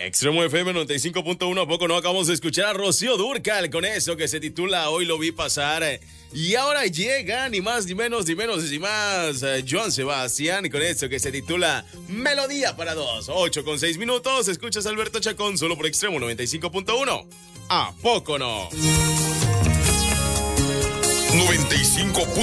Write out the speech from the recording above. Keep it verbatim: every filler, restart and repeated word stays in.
Extremo F M noventa y cinco punto uno. ¿A poco no? Acabamos de escuchar a Rocío Dúrcal con eso que se titula Hoy lo vi pasar. Y ahora llega ni más ni menos ni menos ni más eh, Joan Sebastián con esto que se titula Melodía para dos. ocho con seis minutos. Escuchas a Alberto Chacón solo por Extremo noventa y cinco punto uno. ¿A poco no? noventa y cinco punto uno